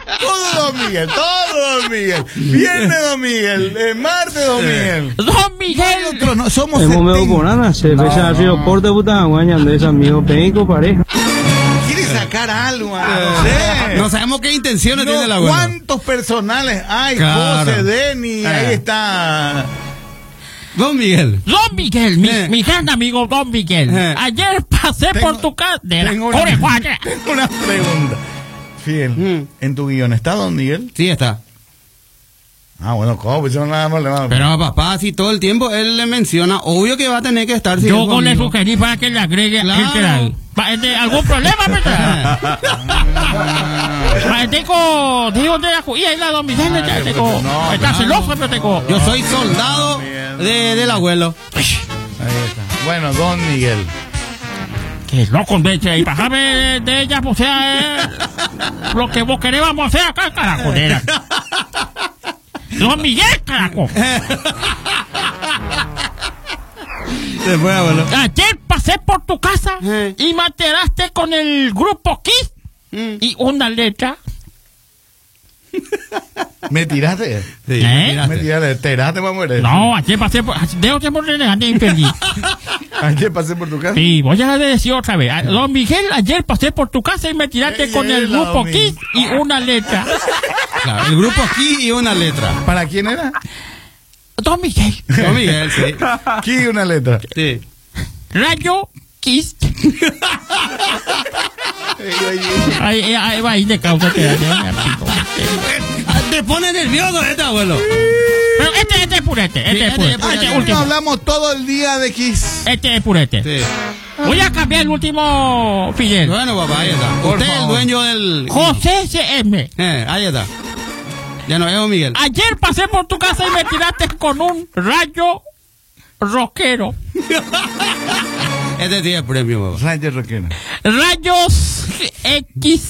Todo Don Miguel, todo Don Miguel. Viernes Don Miguel, martes Don Miguel. Don Miguel. Nosotros no somos hemos medio por nada, se ve ese aeropuerto de Butaguaña, de esos amigos penco pareja. Quiere sacar algo, no sabemos qué intenciones tiene el abuelo. ¿Cuántos personales hay? Claro. José, Denny, ahí está. Don Miguel. Don Miguel, mi gran amigo Don Miguel. Ayer pasé por tu casa. Tengo una pregunta. Fiel, ¿en tu guión está Don Miguel? Sí, está. Ah, bueno, ¿cómo? Pues no nada problema. Pero papá, si todo el tiempo él le menciona, obvio que va a tener que estar. Si yo le sugerí para que le agregue algún problema, ¿verdad? Tengo, digo, de la juía y la Don Miguel, está celoso, pero tengo. Yo soy soldado del abuelo. Ahí está. Bueno, Don Miguel. Que loco, y pasame de ella, pues sea lo que vos querés vamos a hacer acá, caracolera. Don Miguel, carajo. Después, abuelo. Ayer pasé por tu casa y me enteraste con el grupo Kiss y una letra. ¿Me tiraste? Sí, ¿Me tiraste? ¿Te vamos a morir? No, ayer pasé por... Déjate por delante y perdí. ¿Ayer pasé por tu casa? Sí, voy a decir otra vez. Don Miguel, ayer pasé por tu casa y me tiraste con el grupo Kiss y una letra. Claro, el grupo Kiss y una letra. ¿Para quién era? Don Miguel. Don Miguel, sí. Kiss y una letra. Sí. Rayo Kiss. Ahí va, ahí de causa te pone nervioso abuelo. Pero este es purete. Este es purete. Último. Hablamos todo el día de Kiss. Este es purete. Sí. Voy a cambiar el último, Fidel. Bueno, papá, ahí está. Por Usted es el favor. dueño del... José CM. Ahí está. Ya no es Don Miguel. Ayer pasé por tu casa y me tiraste con un rayo rockero. Este tiene premio, papá. Rayo rockero. Rayos X.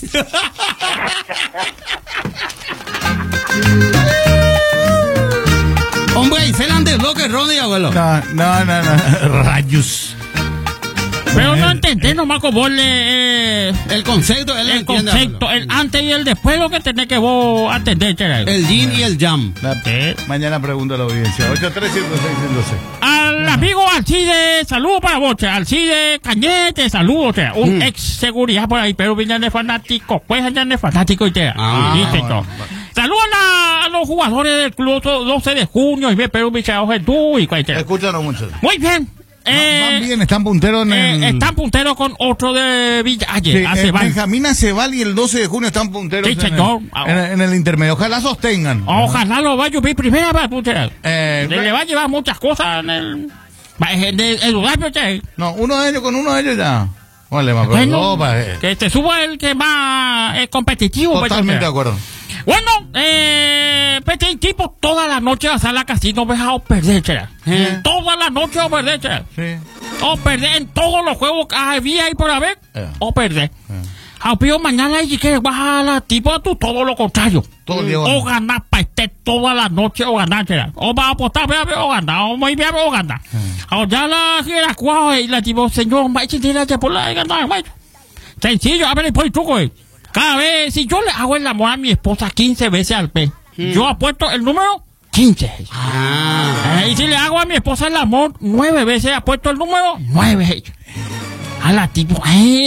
Hombre, y se la de bloque, Ronnie, abuelo. No. Rayos. Pero no entendés nomás como el concepto, él el entiende, concepto, abuelo. el antes y el después, lo que tenés que vos atender, El yin y el yang. Mañana pregunto a la audiencia. 83106. Al amigo Alcide, saludo para vos, Alcide Cañete, saludo, un ex seguridad por ahí, pero viene de fanático, pues viene de fanático y te. Saludos a los jugadores del club 12 de junio y Perú Michao Jesús y cualquiera. Escúchanos mucho. Muy bien. Van bien, están punteros en el... Están punteros con otro de Villalle. Sí, Benjamín Acebal y el 12 de junio están punteros en el intermedio. Ojalá sostengan. Ojalá lo vaya a subir primera vez, puntero. Le va a llevar muchas cosas en el lugar, no, con uno de ellos ya. Vale, bueno, que te suba el que más es competitivo. Totalmente de acuerdo. Bueno, este tipo toda la noche va a salir al casino, dejado perder, toda la noche va a perder, Sí. O perder en todos los juegos que había ahí por haber, o perder. Pero mañana y si quieres bajar la tipo tú todo lo contrario. O ganar para estar toda la noche o ganar, o va a apostar o ganar, o muy bien o ganar. Ya la cuadra y la tipo, señor, macho, tiene que por la ganar, macho. Sencillo, a ver, por el truco, Cada vez, si yo le hago el amor a mi esposa 15 veces al mes, yo apuesto el número 15. Y si le hago a mi esposa el amor 9 veces, apuesto el número 9. A la tipo,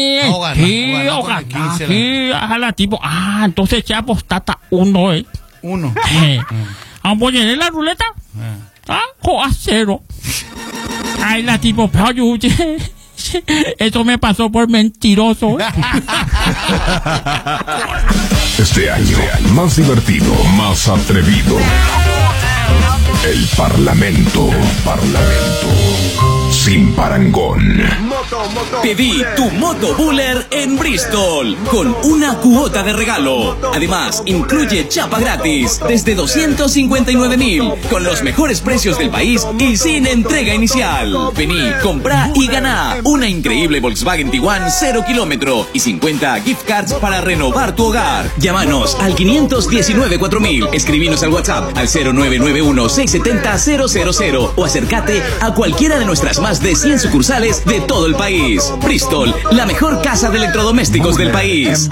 a la tipo, entonces ya apostata 1, Uno. Vamos a poner la ruleta, o a 0. Ay, la tipo, pero yo, eso me pasó por mentiroso. Este año, más divertido, más atrevido. El Parlamento. Sin parangón. Pedí tu Moto Buller en Bristol con una cuota de regalo. Además, incluye chapa gratis desde 259.000 con los mejores precios del país y sin entrega inicial. Vení, comprá y ganá una increíble Volkswagen Tiguan 0 kilómetro y 50 gift cards para renovar tu hogar. Llámanos al 519-4000, escribinos al WhatsApp al 0991-670-000 o acércate a cualquiera de nuestras más de 100 sucursales de todo el país. Bristol, la mejor casa de electrodomésticos del país.